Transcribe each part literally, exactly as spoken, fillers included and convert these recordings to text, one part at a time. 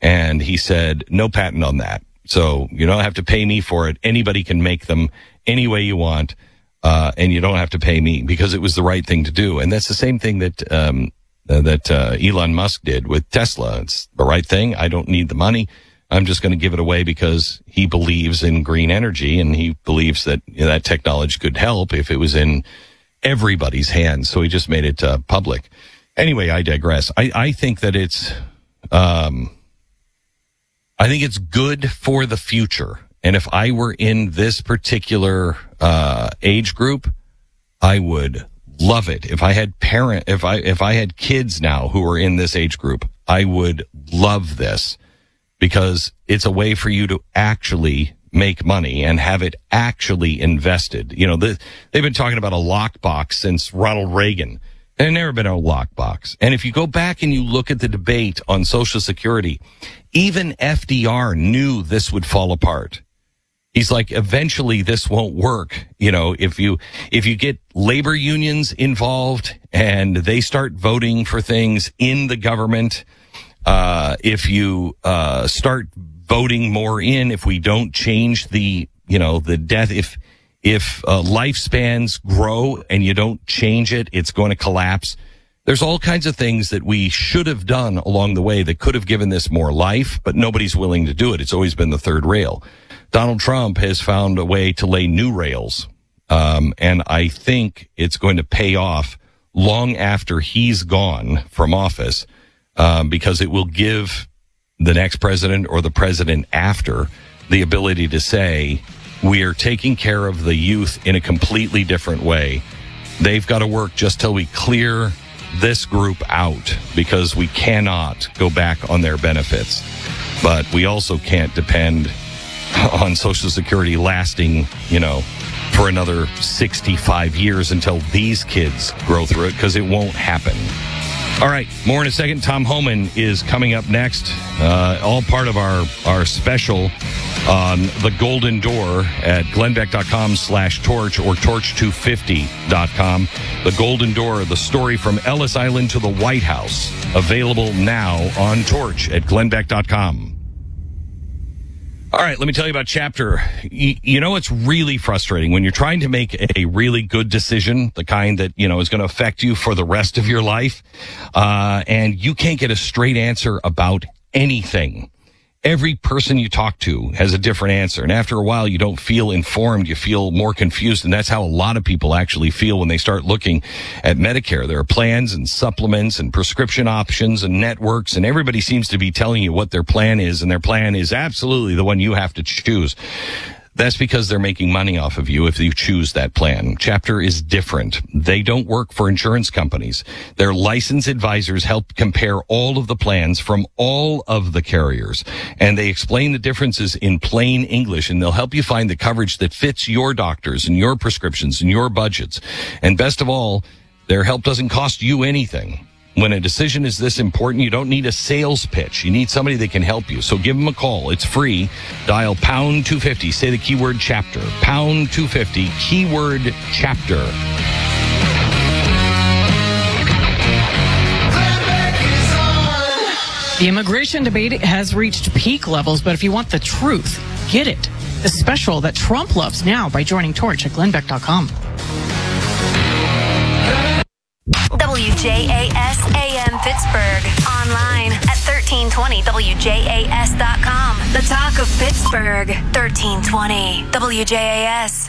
And he said, no patent on that. So you don't have to pay me for it. Anybody can make them any way you want. Uh, and you don't have to pay me, because it was the right thing to do. And that's the same thing that, um, uh, that, uh, Elon Musk did with Tesla. It's the right thing. I don't need the money. I'm just going to give it away because he believes in green energy, and he believes that, you know, that technology could help if it was in everybody's hands. So he just made it, uh, public. Anyway, I digress. I, I think that it's, um, I think it's good for the future. And if I were in this particular uh age group, I would love it. If I had parent, if I if I had kids now who are in this age group, I would love this, because it's a way for you to actually make money and have it actually invested. You know, the, they've been talking about a lockbox since Ronald Reagan. There's never been a lockbox. And if you go back and you look at the debate on Social Security, even F D R knew this would fall apart. He's like, eventually this won't work. You know, if you, if you get labor unions involved and they start voting for things in the government, uh, if you, uh, start voting more in, if we don't change the, you know, the death, if, if, uh, lifespans grow and you don't change it, it's going to collapse. There's all kinds of things that we should have done along the way that could have given this more life, but nobody's willing to do it. It's always been the third rail. Donald Trump has found a way to lay new rails, um, and I think it's going to pay off long after he's gone from office, um, because it will give the next president or the president after the ability to say, we are taking care of the youth in a completely different way. They've got to work just till we clear this group out, because we cannot go back on their benefits. But we also can't depend on Social Security lasting, you know, for another sixty-five years until these kids grow through it, because it won't happen. All right, more in a second. Tom Homan is coming up next. Uh, all part of our, our special on the Golden Door at glennbeck.com slash torch or torch two fifty dot com. The Golden Door, the story from Ellis Island to the White House. Available now on Torch at glennbeck dot com. All right, let me tell you about Chapter. You, you know, it's really frustrating when you're trying to make a really good decision, the kind that, you know, is going to affect you for the rest of your life, uh, and you can't get a straight answer about anything. Every person you talk to has a different answer, and after a while, you don't feel informed. You feel more confused, and that's how a lot of people actually feel when they start looking at Medicare. There are plans and supplements and prescription options and networks, and everybody seems to be telling you what their plan is, and their plan is absolutely the one you have to choose. That's because they're making money off of you if you choose that plan. Chapter is different. They don't work for insurance companies. Their licensed advisors help compare all of the plans from all of the carriers, and they explain the differences in plain English, and they'll help you find the coverage that fits your doctors and your prescriptions and your budgets. And best of all, their help doesn't cost you anything. When a decision is this important, you don't need a sales pitch. You need somebody that can help you. So give them a call. It's free. Dial pound two fifty. Say the keyword Chapter. Pound two fifty. Keyword Chapter. The immigration debate has reached peak levels, but if you want the truth, get it. The special that Trump loves now by joining Torch at glennbeck dot com. W J A S A M Pittsburgh. Online at thirteen twenty W J A S dot com. The talk of Pittsburgh. thirteen twenty W J A S.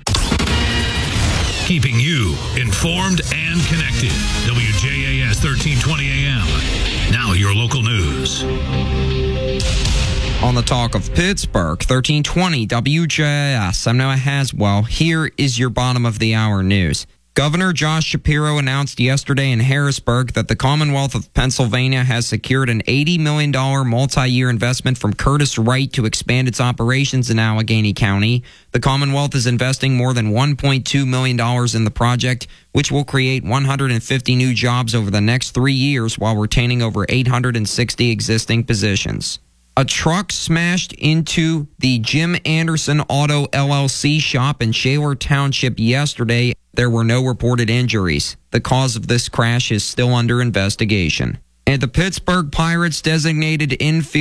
Keeping you informed and connected. W J A S thirteen twenty A M. Now your local news. On the talk of Pittsburgh, thirteen twenty W J A S. I'm Noah Haswell. Here is your bottom of the hour news. Governor Josh Shapiro announced yesterday in Harrisburg that the Commonwealth of Pennsylvania has secured an eighty million dollars multi-year investment from Curtiss-Wright to expand its operations in Allegheny County. The Commonwealth is investing more than one point two million dollars in the project, which will create one hundred fifty new jobs over the next three years while retaining over eight hundred sixty existing positions. A truck smashed into the Jim Anderson Auto L L C shop in Shaler Township yesterday. There were no reported injuries. The cause of this crash is still under investigation. And the Pittsburgh Pirates designated infield